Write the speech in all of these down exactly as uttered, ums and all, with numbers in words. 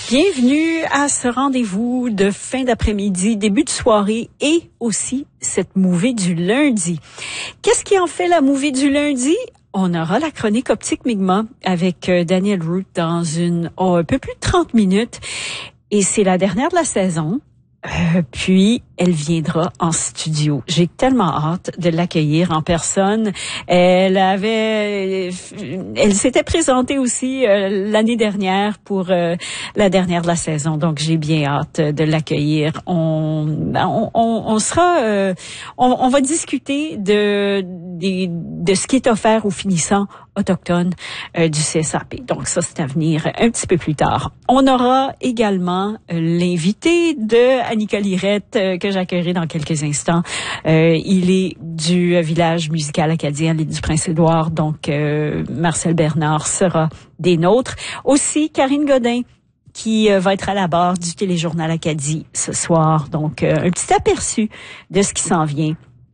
Bienvenue à ce rendez-vous de fin d'après-midi, début de soirée et aussi cette mouvée du lundi. Qu'est-ce qui en fait la mouvée du lundi? On aura la chronique Optique Mi'kmaq avec Daniel Root dans une oh, un peu plus de trente minutes et c'est la dernière de la saison. Euh, puis, elle viendra en studio. J'ai tellement hâte de l'accueillir en personne. Elle avait, elle s'était présentée aussi euh, l'année dernière pour euh, la dernière de la saison. Donc, j'ai bien hâte de l'accueillir. On, on, on, on sera, euh, on, on va discuter de, de, de ce qui est offert aux finissants autochtones euh, du C S A P. Donc, ça, c'est à venir un petit peu plus tard. On aura également euh, l'invité de Annika Lirette euh, que j'accueillerai dans quelques instants. Euh, il est du euh, village musical acadien, l'île du Prince-Édouard. Donc, euh, Marcel Bernard sera des nôtres. Aussi, Karine Godin, qui euh, va être à la barre du Téléjournal Acadie ce soir. Donc, euh, un petit aperçu de ce qui s'en vient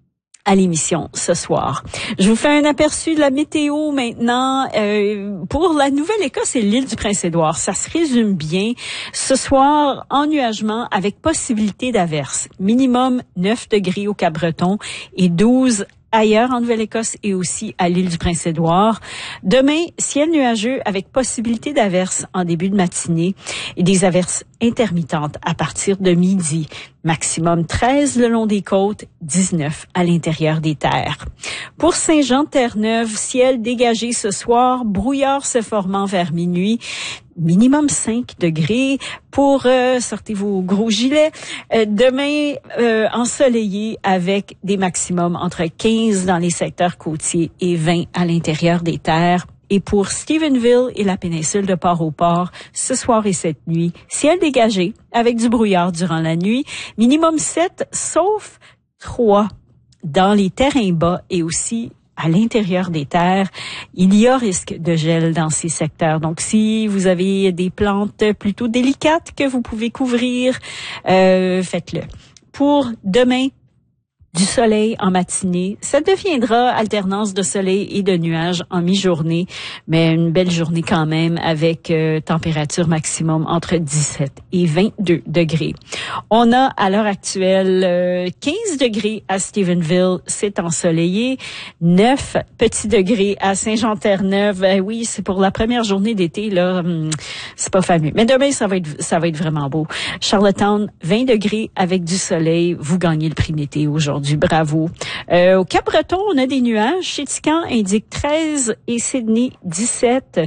à l'émission ce soir. Je vous fais un aperçu de la météo maintenant. Euh, pour la Nouvelle-Écosse et l'île du Prince-Édouard, ça se résume bien. Ce soir, ennuagement avec possibilité d'averse. Minimum neuf degrés au Cap-Breton et douze ailleurs en Nouvelle-Écosse et aussi à l'île du Prince-Édouard. Demain, ciel nuageux avec possibilité d'averses en début de matinée et des averses intermittentes à partir de midi. Maximum treize le long des côtes, dix-neuf à l'intérieur des terres. Pour Saint-Jean-de-Terre-Neuve, ciel dégagé ce soir, brouillard se formant vers minuit. Minimum cinq degrés pour euh, sortez vos gros gilets. Euh, demain, euh, ensoleillé avec des maximums entre quinze dans les secteurs côtiers et vingt à l'intérieur des terres. Et pour Stephenville et la péninsule de Port-au-Port, ce soir et cette nuit, ciel dégagé avec du brouillard durant la nuit. Minimum sept, sauf trois dans les terrains bas et aussi à l'intérieur des terres, il y a risque de gel dans ces secteurs. Donc, si vous avez des plantes plutôt délicates que vous pouvez couvrir, euh, faites-le. Pour demain, du soleil en matinée. Ça deviendra alternance de soleil et de nuages en mi-journée, mais une belle journée quand même avec euh, température maximum entre dix-sept et vingt-deux degrés. On a à l'heure actuelle euh, quinze degrés à Stephenville, c'est ensoleillé, neuf petits degrés à Saint-Jean-de-Terre-Neuve. Ben oui, c'est pour la première journée d'été là, hum, c'est pas fameux. Mais demain ça va être ça va être vraiment beau. Charlottetown, vingt degrés avec du soleil, vous gagnez le prix météo aujourd'hui. Du bravo. Euh, au Cap-Breton, on a des nuages. Chéticamp indique treize et Sydney dix-sept.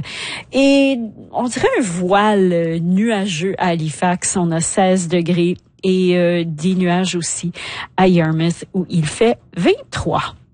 Et on dirait un voile nuageux à Halifax. On a seize degrés et euh, des nuages aussi à Yarmouth où il fait vingt-trois.